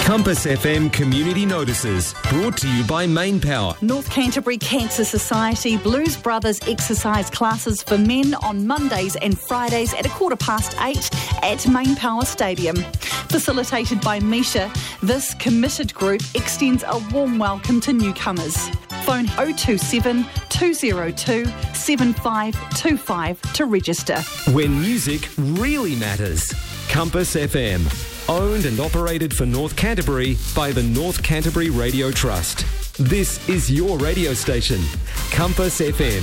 Compass FM Community Notices, brought to you by Main Power. North Canterbury Cancer Society Blues Brothers exercise classes for men on Mondays and Fridays at 8:15 at Main Power Stadium. Facilitated by Misha, this committed group extends a warm welcome to newcomers. Phone 027 202 7525 to register. When music really matters. Compass FM. Owned and operated for North Canterbury by the North Canterbury Radio Trust. This is your radio station, Compass FM.